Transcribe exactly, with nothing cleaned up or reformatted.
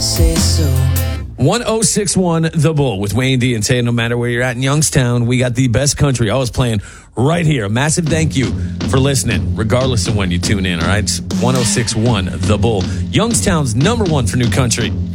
say so. one oh six one The Bull with Wayne D and Tay. No matter where you're at in Youngstown, we got the best country always playing right here. A massive thank you for listening, regardless of when you tune in, all right? It's one oh six one The Bull, Youngstown's number one for new country.